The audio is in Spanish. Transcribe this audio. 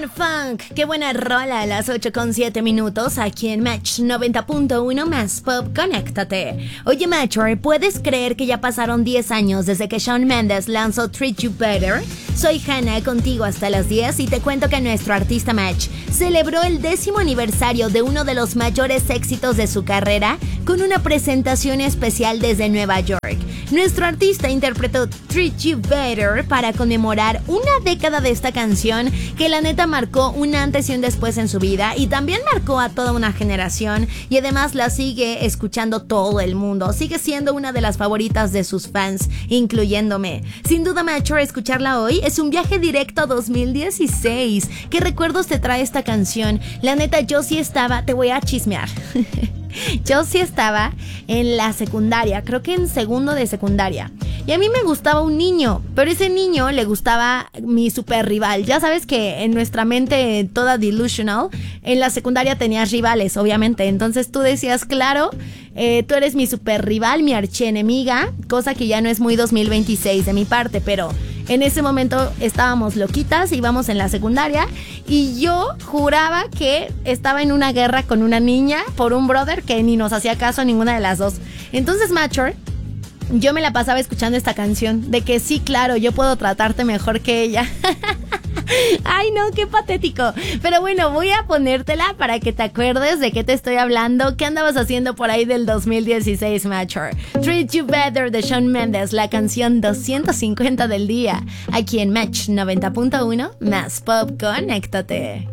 Uptown Funk, qué buena rola a las 8:07 aquí en Match 90.1 más Pop, conéctate. Oye Matcher, ¿puedes creer que ya pasaron 10 años desde que Shawn Mendes lanzó Treat You Better? Soy Hannah, contigo hasta las 10 y te cuento que nuestro artista Match celebró el 10º aniversario de uno de los mayores éxitos de su carrera con una presentación especial desde Nueva York. Nuestro artista interpretó Treat You Better para conmemorar una década de esta canción que la neta marcó un antes y un después en su vida y también marcó a toda una generación y además la sigue escuchando todo el mundo. Sigue siendo una de las favoritas de sus fans, incluyéndome. Sin duda, Matcher, escucharla hoy es un viaje directo a 2016. ¿Qué recuerdos te trae esta canción? La neta, yo sí estaba, te voy a chismear. Yo sí estaba en la secundaria, creo que en segundo de secundaria. Y a mí me gustaba un niño, pero ese niño le gustaba mi super rival. Ya sabes que en nuestra mente toda delusional, en la secundaria tenías rivales, obviamente. Entonces tú decías, claro, tú eres mi super rival, mi archienemiga, cosa que ya no es muy 2026 de mi parte, pero en ese momento estábamos loquitas, íbamos en la secundaria y yo juraba que estaba en una guerra con una niña por un brother que ni nos hacía caso a ninguna de las dos. Entonces, Matcher, yo me la pasaba escuchando esta canción de que sí, claro, yo puedo tratarte mejor que ella. Ay, no, qué patético. Pero bueno, voy a ponértela para que te acuerdes de qué te estoy hablando. ¿Qué andabas haciendo por ahí del 2016, Matcher? Treat You Better de Shawn Mendes, la canción 250 del día. Aquí en Match 90.1 más Pop, conéctate.